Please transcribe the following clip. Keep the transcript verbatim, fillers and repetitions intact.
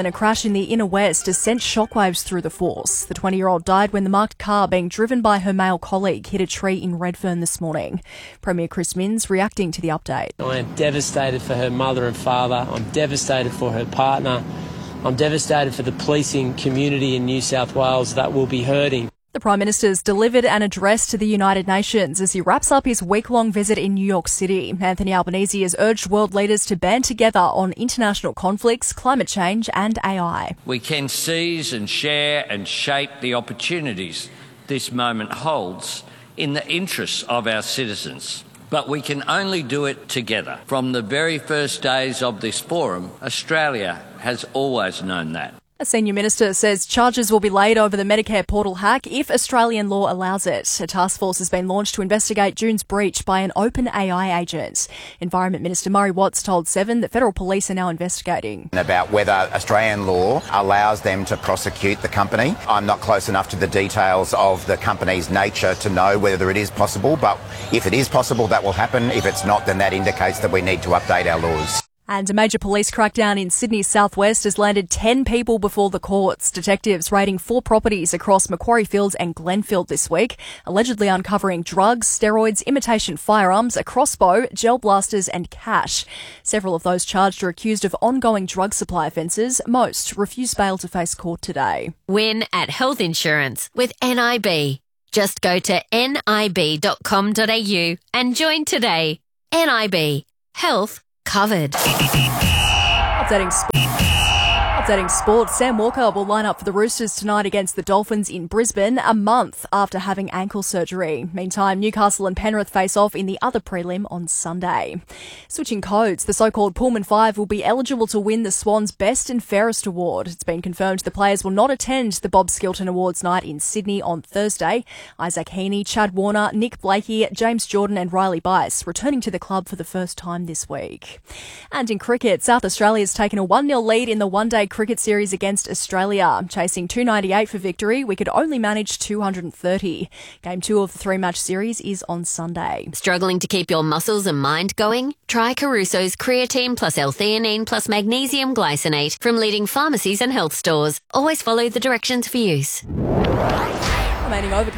in a crash in the inner west has sent shockwaves through the force. The twenty-year-old died when the marked car being driven by her male colleague hit a tree in Redfern this morning. Premier Chris Minns reacting to the update. I am devastated for her mother and father. I'm devastated for her partner. I'm devastated for the policing community in New South Wales that will be hurting. The Prime Minister's delivered an address to the United Nations as he wraps up his week-long visit in New York City. Anthony Albanese has urged world leaders to band together on international conflicts, climate change and A I. We can seize and share and shape the opportunities this moment holds in the interests of our citizens. But we can only do it together. From the very first days of this forum, Australia has always known that. A senior minister says charges will be laid over the Medicare portal hack if Australian law allows it. A task force has been launched to investigate June's breach by an open A I agent. Environment Minister Murray Watts told Seven that federal police are now investigating. About whether Australian law allows them to prosecute the company. I'm not close enough to the details of the company's nature to know whether it is possible, but if it is possible, that will happen. If it's not, then that indicates that we need to update our laws. And a major police crackdown in Sydney's southwest has landed ten people before the courts. Detectives raiding four properties across Macquarie Fields and Glenfield this week, allegedly uncovering drugs, steroids, imitation firearms, a crossbow, gel blasters and cash. Several of those charged are accused of ongoing drug supply offences. Most refuse bail to face court today. Win at health insurance with N I B. Just go to nib dot com dot a u and join today. N I B. Health covered. Updating sport. Updating sport. Sam Walker will line up for the Roosters tonight against the Dolphins in Brisbane, a month after having ankle surgery. Meantime, Newcastle and Penrith face off in the other prelim on Sunday. Switching codes, the so-called Pullman Five will be eligible to win the Swans Best and Fairest Award. It's been confirmed the players will not attend the Bob Skilton Awards night in Sydney on Thursday. Isaac Heaney, Chad Warner, Nick Blakey, James Jordan and Riley Bice returning to the club for the first time this week. And in cricket, South Australia's taken a one nil lead in the one-day cricket series against Australia. Chasing two ninety-eight for victory, we could only manage two hundred thirty. Game two of the three-match series is on Sunday. Struggling to keep your muscles and mind going? Try Caruso's Creatine plus L-theanine plus Magnesium Glycinate from leading pharmacies and health stores. Always follow the directions for use. Remaining over